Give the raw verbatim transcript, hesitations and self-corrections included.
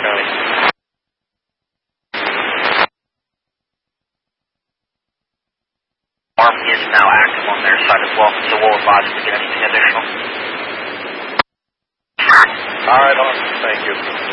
County. Arm is now active on their side as well, so we'll advise if we get anything additional. All right, awesome. Thank you.